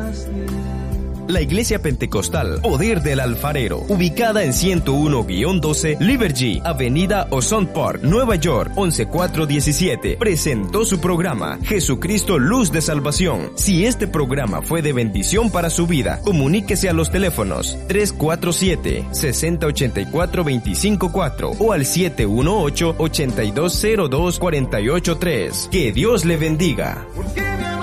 La Iglesia Pentecostal Poder del Alfarero, ubicada en 101-12 Liberty, Avenida Ozone Park, Nueva York, 11417, presentó su programa Jesucristo Luz de Salvación. Si este programa fue de bendición para su vida, comuníquese a los teléfonos 347-6084-254 o al 718-8202-483. Que Dios le bendiga.